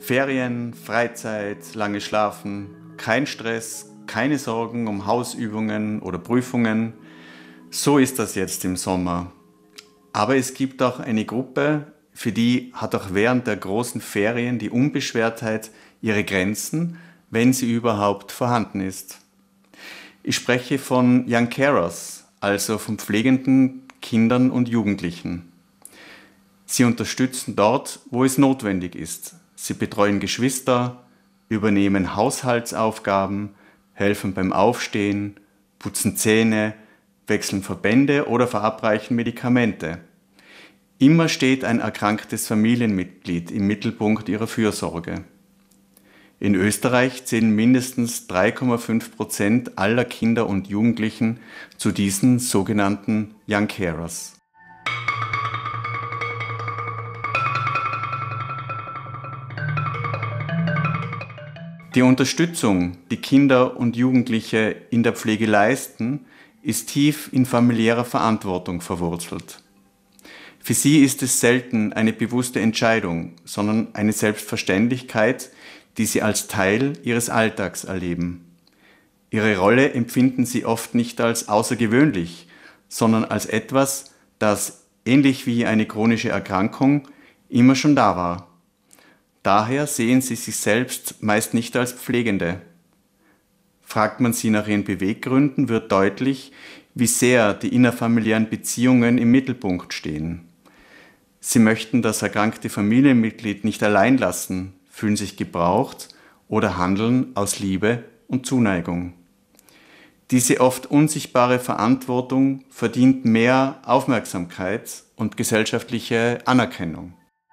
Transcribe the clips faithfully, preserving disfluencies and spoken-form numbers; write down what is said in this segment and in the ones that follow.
Ferien, Freizeit, lange Schlafen, kein Stress, keine Sorgen um Hausübungen oder Prüfungen. So ist das jetzt im Sommer. Aber es gibt auch eine Gruppe, für die hat auch während der großen Ferien die Unbeschwertheit ihre Grenzen, wenn sie überhaupt vorhanden ist. Ich spreche von Young Carers, also von pflegenden Kindern und Jugendlichen. Sie unterstützen dort, wo es notwendig ist. Sie betreuen Geschwister, übernehmen Haushaltsaufgaben, helfen beim Aufstehen, putzen Zähne, wechseln Verbände oder verabreichen Medikamente. Immer steht ein erkranktes Familienmitglied im Mittelpunkt ihrer Fürsorge. In Österreich zählen mindestens drei Komma fünf Prozent aller Kinder und Jugendlichen zu diesen sogenannten Young Carers. Die Unterstützung, die Kinder und Jugendliche in der Pflege leisten, ist tief in familiärer Verantwortung verwurzelt. Für sie ist es selten eine bewusste Entscheidung, sondern eine Selbstverständlichkeit, die sie als Teil ihres Alltags erleben. Ihre Rolle empfinden sie oft nicht als außergewöhnlich, sondern als etwas, das, ähnlich wie eine chronische Erkrankung, immer schon da war. Daher sehen sie sich selbst meist nicht als Pflegende. Fragt man sie nach ihren Beweggründen, wird deutlich, wie sehr die innerfamiliären Beziehungen im Mittelpunkt stehen. Sie möchten das erkrankte Familienmitglied nicht allein lassen, fühlen sich gebraucht oder handeln aus Liebe und Zuneigung. Diese oft unsichtbare Verantwortung verdient mehr Aufmerksamkeit und gesellschaftliche Anerkennung.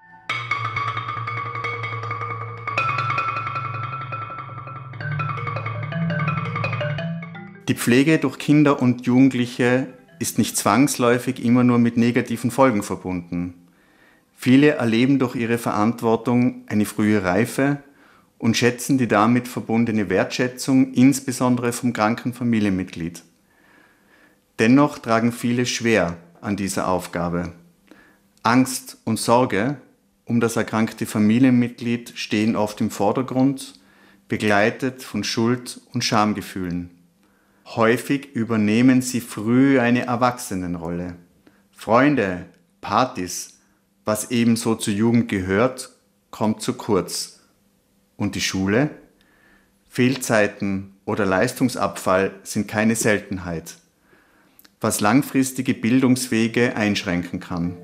Die Pflege durch Kinder und Jugendliche ist nicht zwangsläufig immer nur mit negativen Folgen verbunden. Viele erleben durch ihre Verantwortung eine frühe Reife und schätzen die damit verbundene Wertschätzung, insbesondere vom kranken Familienmitglied. Dennoch tragen viele schwer an dieser Aufgabe. Angst und Sorge um das erkrankte Familienmitglied stehen oft im Vordergrund, begleitet von Schuld- und Schamgefühlen. Häufig übernehmen sie früh eine Erwachsenenrolle. Freunde, Partys, was ebenso zur Jugend gehört, kommt zu kurz. Und die Schule? Fehlzeiten oder Leistungsabfall sind keine Seltenheit, was langfristige Bildungswege einschränken kann.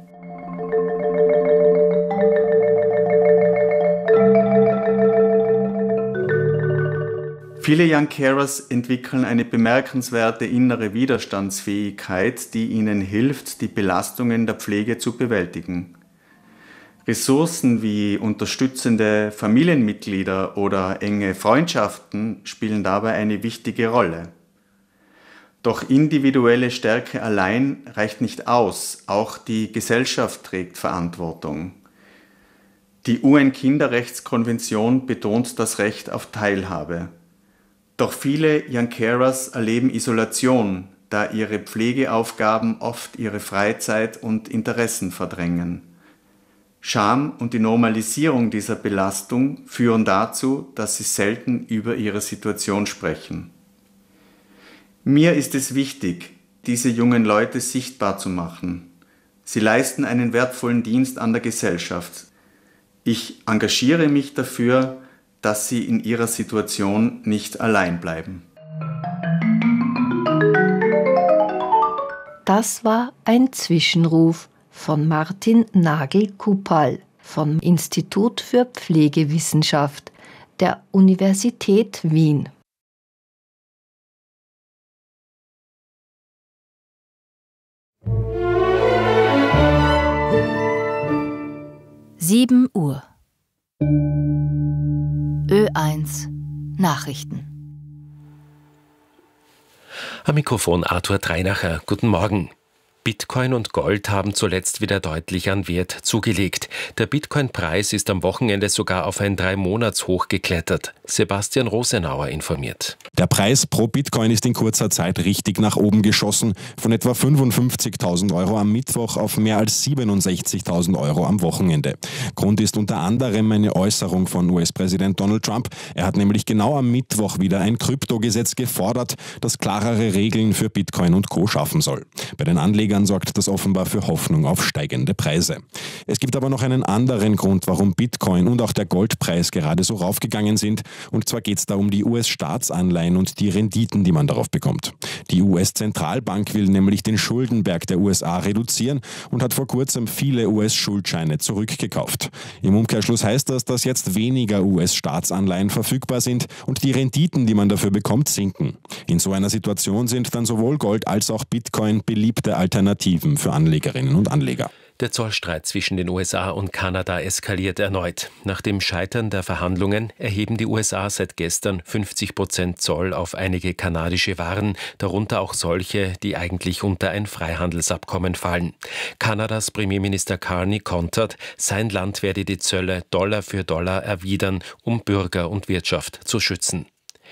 Viele Young Carers entwickeln eine bemerkenswerte innere Widerstandsfähigkeit, die ihnen hilft, die Belastungen der Pflege zu bewältigen. Ressourcen wie unterstützende Familienmitglieder oder enge Freundschaften spielen dabei eine wichtige Rolle. Doch individuelle Stärke allein reicht nicht aus, auch die Gesellschaft trägt Verantwortung. Die U N-Kinderrechtskonvention betont das Recht auf Teilhabe. Doch viele Young Carers erleben Isolation, da ihre Pflegeaufgaben oft ihre Freizeit und Interessen verdrängen. Scham und die Normalisierung dieser Belastung führen dazu, dass sie selten über ihre Situation sprechen. Mir ist es wichtig, diese jungen Leute sichtbar zu machen. Sie leisten einen wertvollen Dienst an der Gesellschaft. Ich engagiere mich dafür, dass sie in ihrer Situation nicht allein bleiben. Das war ein Zwischenruf von Martin Nagel-Kupal vom Institut für Pflegewissenschaft der Universität Wien. Sieben Uhr. Ö eins Nachrichten. Am Mikrofon Arthur Dreinacher. Guten Morgen. Bitcoin und Gold haben zuletzt wieder deutlich an Wert zugelegt. Der Bitcoin-Preis ist am Wochenende sogar auf ein Drei-Monats-Hoch geklettert. Sebastian Rosenauer informiert. Der Preis pro Bitcoin ist in kurzer Zeit richtig nach oben geschossen. Von etwa fünfundfünfzigtausend Euro am Mittwoch auf mehr als siebenundsechzigtausend Euro am Wochenende. Grund ist unter anderem eine Äußerung von U S-Präsident Donald Trump. Er hat nämlich genau am Mittwoch wieder ein Kryptogesetz gefordert, das klarere Regeln für Bitcoin und Co. schaffen soll. Bei den Anlegern sorgt das offenbar für Hoffnung auf steigende Preise. Es gibt aber noch einen anderen Grund, warum Bitcoin und auch der Goldpreis gerade so raufgegangen sind. Und zwar geht es da um die U S-Staatsanleihen und die Renditen, die man darauf bekommt. Die U S-Zentralbank will nämlich den Schuldenberg der U S A reduzieren und hat vor kurzem viele U S-Schuldscheine zurückgekauft. Im Umkehrschluss heißt das, dass jetzt weniger U S-Staatsanleihen verfügbar sind und die Renditen, die man dafür bekommt, sinken. In so einer Situation sind dann sowohl Gold als auch Bitcoin beliebte Alternativen für Anlegerinnen und Anleger. Der Zollstreit zwischen den U S A und Kanada eskaliert erneut. Nach dem Scheitern der Verhandlungen erheben die U S A seit gestern fünfzig Prozent Zoll auf einige kanadische Waren, darunter auch solche, die eigentlich unter ein Freihandelsabkommen fallen. Kanadas Premierminister Carney kontert, sein Land werde die Zölle Dollar für Dollar erwidern, um Bürger und Wirtschaft zu schützen.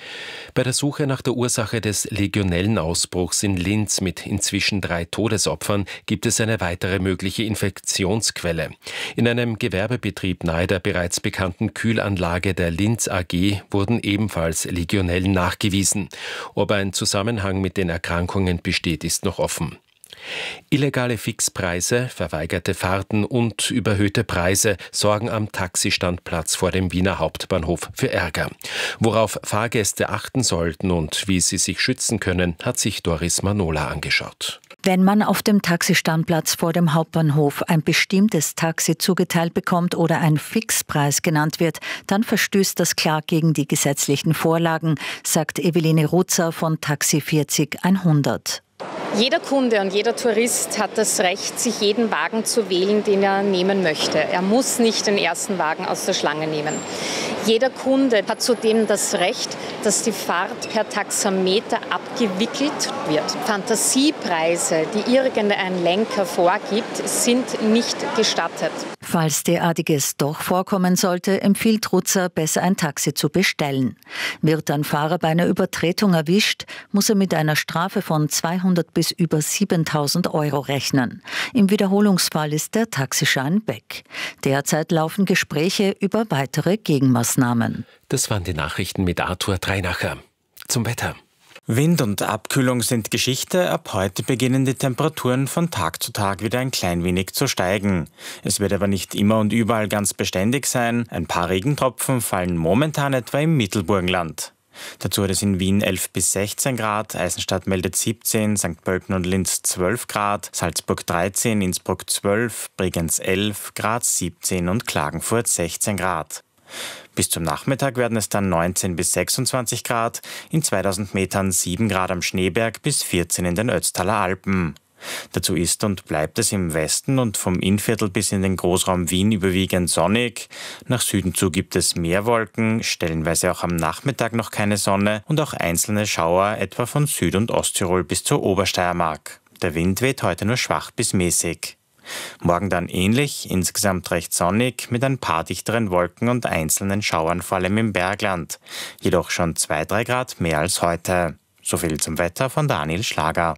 Bei der Suche nach der Ursache des Legionellenausbruchs in Linz mit inzwischen drei Todesopfern gibt es eine weitere mögliche Infektionsquelle. In einem Gewerbebetrieb nahe der bereits bekannten Kühlanlage der Linz A G wurden ebenfalls Legionellen nachgewiesen. Ob ein Zusammenhang mit den Erkrankungen besteht, ist noch offen. Illegale Fixpreise, verweigerte Fahrten und überhöhte Preise sorgen am Taxistandplatz vor dem Wiener Hauptbahnhof für Ärger. Worauf Fahrgäste achten sollten und wie sie sich schützen können, hat sich Doris Manola angeschaut. Wenn man auf dem Taxistandplatz vor dem Hauptbahnhof ein bestimmtes Taxi zugeteilt bekommt oder ein Fixpreis genannt wird, dann verstößt das klar gegen die gesetzlichen Vorlagen, sagt Eveline Rutzer von Taxi vierzig hundert. Jeder Kunde und jeder Tourist hat das Recht, sich jeden Wagen zu wählen, den er nehmen möchte. Er muss nicht den ersten Wagen aus der Schlange nehmen. Jeder Kunde hat zudem das Recht, dass die Fahrt per Taxameter abgewickelt wird. Fantasiepreise, die irgendein Lenker vorgibt, sind nicht gestattet. Falls derartiges doch vorkommen sollte, empfiehlt Rutzer, besser ein Taxi zu bestellen. Wird ein Fahrer bei einer Übertretung erwischt, muss er mit einer Strafe von zweihundert bis über siebentausend Euro rechnen. Im Wiederholungsfall ist der Taxischein weg. Derzeit laufen Gespräche über weitere Gegenmaßnahmen. Das waren die Nachrichten mit Arthur Dreinacher. Zum Wetter. Wind und Abkühlung sind Geschichte. Ab heute beginnen die Temperaturen von Tag zu Tag wieder ein klein wenig zu steigen. Es wird aber nicht immer und überall ganz beständig sein. Ein paar Regentropfen fallen momentan etwa im Mittelburgenland. Dazu hat es in Wien elf bis sechzehn Grad, Eisenstadt meldet siebzehn, Sankt Pölten und Linz zwölf Grad, Salzburg dreizehn, Innsbruck zwölf, Bregenz elf, Graz siebzehn und Klagenfurt sechzehn Grad. Bis zum Nachmittag werden es dann neunzehn bis sechsundzwanzig Grad, in zweitausend Metern sieben Grad am Schneeberg bis vierzehn in den Ötztaler Alpen. Dazu ist und bleibt es im Westen und vom Innviertel bis in den Großraum Wien überwiegend sonnig. Nach Süden zu gibt es mehr Wolken, stellenweise auch am Nachmittag noch keine Sonne und auch einzelne Schauer etwa von Süd- und Osttirol bis zur Obersteiermark. Der Wind weht heute nur schwach bis mäßig. Morgen dann ähnlich, insgesamt recht sonnig, mit ein paar dichteren Wolken und einzelnen Schauern vor allem im Bergland. Jedoch schon zwei bis drei Grad mehr als heute. Soviel zum Wetter von Daniel Schlager.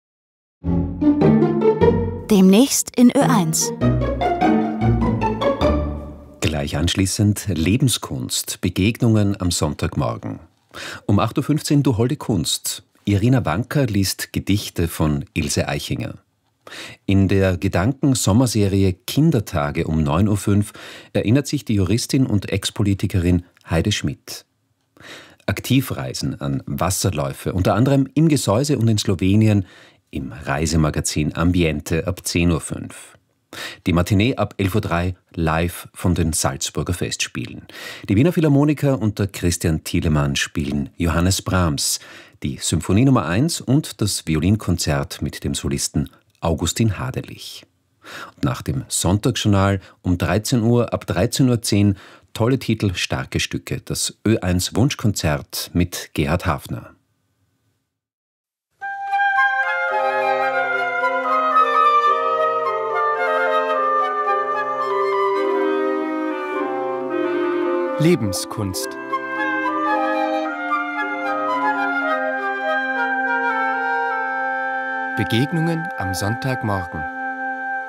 Demnächst in Ö eins. Gleich anschließend Lebenskunst, Begegnungen am Sonntagmorgen. Um acht Uhr fünfzehn Du holde Kunst. Irina Wanker liest Gedichte von Ilse Eichinger. In der Gedanken-Sommerserie Kindertage um neun Uhr fünf erinnert sich die Juristin und Ex-Politikerin Heide Schmidt. Aktivreisen an Wasserläufe, unter anderem im Gesäuse und in Slowenien, im Reisemagazin Ambiente ab zehn Uhr fünf. Die Matinee ab elf Uhr drei live von den Salzburger Festspielen. Die Wiener Philharmoniker unter Christian Thielemann spielen Johannes Brahms, die Symphonie Nummer eins und das Violinkonzert mit dem Solisten Augustin Haderlich. Und nach dem Sonntagsjournal um dreizehn Uhr ab dreizehn Uhr zehn tolle Titel, starke Stücke. Das Ö eins Wunschkonzert mit Gerhard Hafner. Lebenskunst. Begegnungen am Sonntagmorgen.